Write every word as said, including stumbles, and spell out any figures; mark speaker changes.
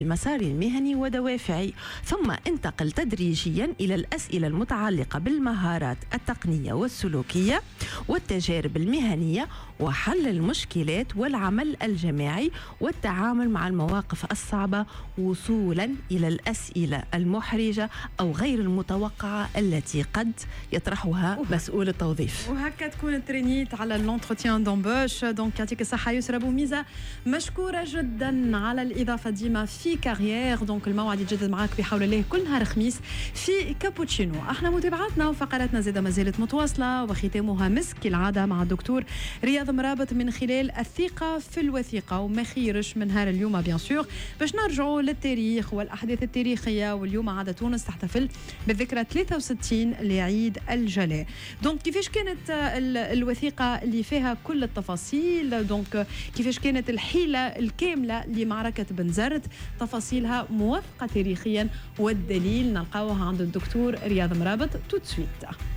Speaker 1: المسار المهني ودوافعي، ثم انتقل تدريجيا إلى الأسئلة المتعلقة بالمهارات التقنية والسلوكية والتجارب المهنية وحل المشكلات والعمل الجماعي والتعامل مع المواقف الصعبة، وصولا إلى الأسئلة المحرجة أو غير المتوقعة التي قد يطرحها مسؤول التوظيف.
Speaker 2: وهكا تكون ترينيت على الانتروتيان دومبوش. دونك يعطيك الصحة يسرى بوميزة، مشكورة جدا على الإضافة ديما في كارير. دونك الموعد يتجدد معاك بحول الله كل نهار خميس في كابوتشينو. احنا متابعاتنا وفقراتنا زادة ما زالت متواصلة، وختامها مسك كالعادة مع الدكتور رياض مرابط من خلال الثقة في الوثيقة. وما خيرش من نهار اليوم بيان سور باش نرجعوا للتاريخ والأحداث التاريخية. واليوم عادة تونس تحتفل بالذكرى ثلاثة وستين لعيد الجلاء. دونك كيفاش كانت الوثيقة اللي فيها كل التفاصيل، دونك كيفاش كانت الحيلة الكاملة لمعركة بنزرت، تفاصيلها موثقة تاريخيا والدليل نلقاوها عند الدكتور رياض مرابط. توت سويت.